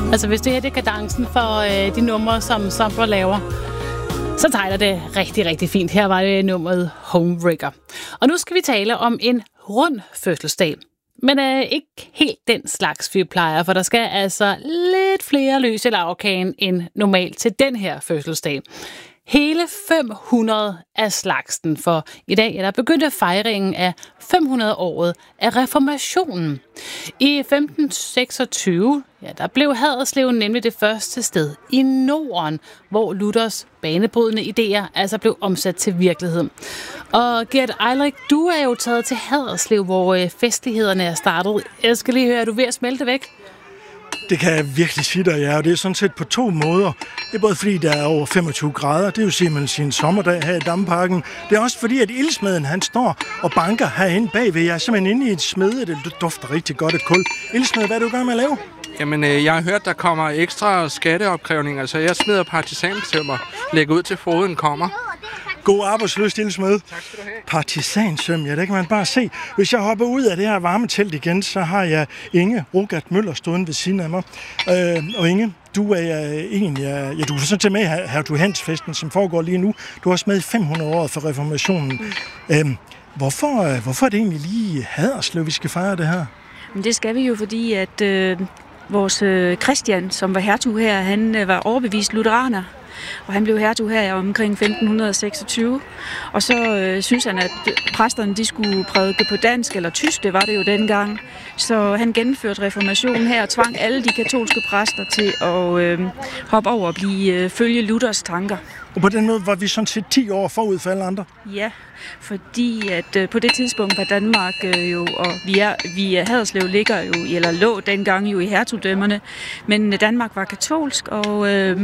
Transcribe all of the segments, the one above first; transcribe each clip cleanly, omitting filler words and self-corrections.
Altså hvis det her det er kadencen for de numre, som Sandra laver, så tegner det rigtig, rigtig fint. Her var det nummeret Homewrecker. Og nu skal vi tale om en rund fødselsdag. Men ikke helt den slags, vi plejer, for der skal altså lidt flere løs i lagkagen end normalt til den her fødselsdag. Hele 500 af slagsen, for i dag er der begyndte fejringen af 500-året af reformationen. I 1526, der blev Haderslev nemlig det første sted i Norden, hvor Luthers banebrydende idéer altså blev omsat til virkelighed. Og Gert Eirik, du er jo taget til Haderslev, hvor festlighederne er startet. Jeg skal lige høre, er du ved at smelte væk? Det kan jeg virkelig sige dig, ja, og det er sådan set på to måder. Det er både fordi, der er over 25 grader, det er jo simpelthen sin sommerdag her i Damparken. Det er også fordi, at ildsmeden, han står og banker herinde bagved. Jeg er simpelthen inde i et smede, det dufter rigtig godt af kul. Ildsmed, hvad er du i gang med at lave? Jamen, jeg har hørt, der kommer ekstra skatteopkrævninger, så jeg smider partisansømmer, lægger ud til foden kommer. God arbejdsløst, ildsmed. Tak skal du have. Partisansøm, ja, det kan man bare se. Hvis jeg hopper ud af det her varmetelt igen, så har jeg Inge Rogat Møller stående ved siden af mig. Og Inge, du er du er sådan set med i Hertug Hans-festen, som foregår lige nu. Du er også med i 500 år for reformationen. Hvorfor er det egentlig lige Haderslev, vi skal fejre det her? Men det skal vi jo, fordi at vores Christian, som var hertug her, han var overbevist lutheraner. Og han blev hertug her omkring 1526. Og så synes han, at præsterne de skulle prædike på dansk eller tysk, det var det jo dengang. Så han gennemførte reformationen her og tvang alle de katolske præster til at hoppe over og følge Luthers tanker. Og på den måde var vi sådan set 10 år forud for alle andre? Ja, fordi at på det tidspunkt var Danmark jo, og Haderslev ligger jo, eller lå dengang jo i hertugdømmerne, men Danmark var katolsk, og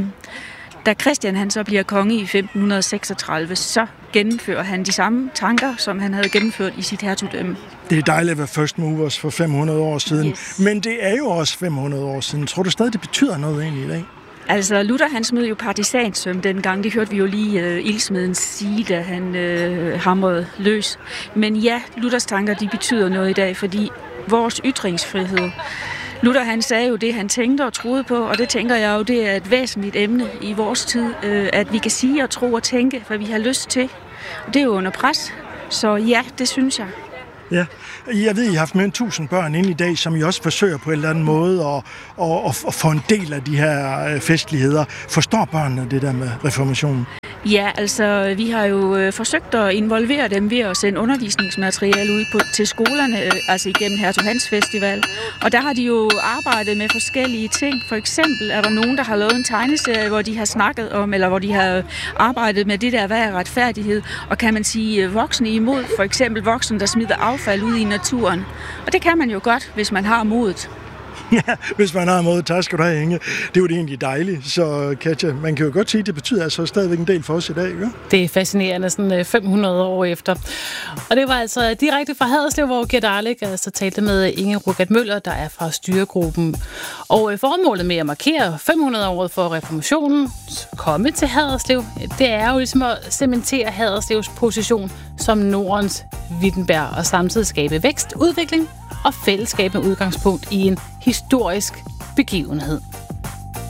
da Christian han så bliver konge i 1536, så gennemfører han de samme tanker, som han havde gennemført i sit hertugdømme. Det er dejligt at være first movers for 500 år siden, yes. Men det er jo også 500 år siden. Tror du stadig, det betyder noget egentlig i dag? Altså, Luther han smed jo partisansøm dengang. Det hørte vi jo lige ildsmeden sige, da han hamrede løs. Men ja, Luthers tanker, de betyder noget i dag, fordi vores ytringsfrihed. Luther han sagde jo det, han tænkte og troede på, og det tænker jeg jo, det er et væsentligt emne i vores tid, at vi kan sige og tro og tænke, hvad vi har lyst til. Og det er jo under pres, så ja, det synes jeg. Ja, jeg ved, I har haft mere end 1000 børn inde i dag, som I også forsøger på en eller anden måde at få en del af de her festligheder. Forstår børnene det der med reformationen? Ja, altså vi har jo forsøgt at involvere dem ved at sende undervisningsmateriale ud til skolerne, altså igennem Hertug Hans Festival. Og der har de jo arbejdet med forskellige ting. For eksempel er der nogen, der har lavet en tegneserie, hvor de har snakket om, eller hvor de har arbejdet med det der, hvad er retfærdighed. Og kan man sige voksne imod, for eksempel voksne, der smider affald ud i naturen. Og det kan man jo godt, hvis man har modet. Ja, hvis man har mod, tak skal du have, Inge. Det er jo det egentlig dejligt. Så Katja, man kan jo godt sige, at det betyder altså stadigvæk en del for os i dag, ikke? Det er fascinerende, sådan 500 år efter. Og det var altså direkte fra Haderslev, hvor Gert Eirik altså talte med Inge Rogat Møller, der er fra styregruppen. Og formålet med at markere 500-året for reformationen, komme til Haderslev, det er jo ligesom at cementere Haderslevs position som Nordens Wittenberg og samtidig skabe vækst, udvikling og fællesskab med udgangspunkt i en historisk begivenhed.